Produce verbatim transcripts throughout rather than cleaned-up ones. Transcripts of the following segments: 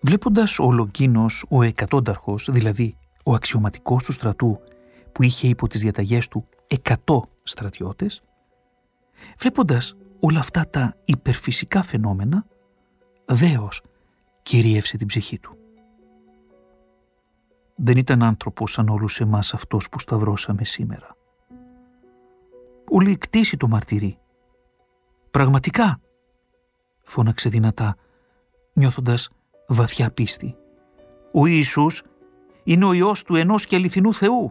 Βλέποντας ο Λογκίνος, ο εκατόνταρχος, δηλαδή ο αξιωματικός του στρατού που είχε υπό τις διαταγές του εκατό στρατιώτες, βλέποντας όλα αυτά τα υπερφυσικά φαινόμενα, δέος κυρίευσε την ψυχή του. Δεν ήταν άνθρωπος σαν όλους εμάς αυτός που σταυρώσαμε σήμερα. Όλη η κτήση το μαρτυρεί. Πραγματικά, φώναξε δυνατά, νιώθοντας βαθιά πίστη. Ο Ιησούς είναι ο Υιός του ενός και αληθινού Θεού.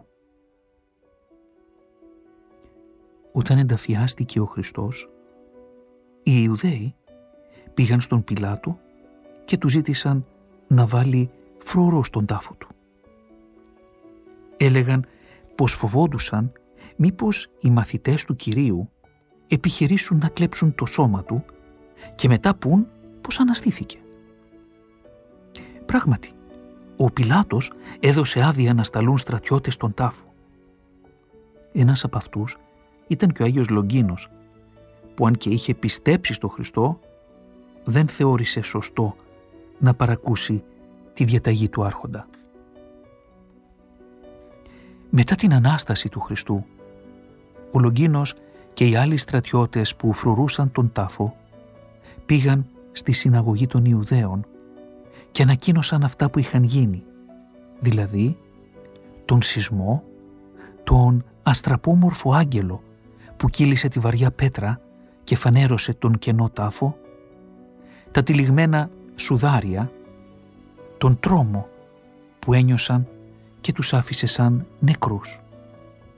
Όταν ενταφιάστηκε ο Χριστός, οι Ιουδαίοι πήγαν στον Πιλάτο και του ζήτησαν να βάλει φρουρό στον τάφο του. Έλεγαν πως φοβόντουσαν μήπως οι μαθητές του Κυρίου επιχειρήσουν να κλέψουν το σώμα του και μετά πουν πως αναστήθηκε. Πράγματι, ο Πιλάτος έδωσε άδεια να σταλούν στρατιώτες στον τάφο. Ένας από αυτούς ήταν και ο Άγιος Λογκίνος, που αν και είχε πιστέψει στο Χριστό, δεν θεώρησε σωστό να παρακούσει τη διαταγή του άρχοντα. Μετά την Ανάσταση του Χριστού, ο Λογκίνος και οι άλλοι στρατιώτες που φρουρούσαν τον τάφο πήγαν στη συναγωγή των Ιουδαίων και ανακοίνωσαν αυτά που είχαν γίνει, δηλαδή τον σεισμό, τον αστραπόμορφο άγγελο που κύλησε τη βαριά πέτρα και φανέρωσε τον κενό τάφο, τα τυλιγμένα σουδάρια, τον τρόμο που ένιωσαν και τους άφησε σαν νεκρούς.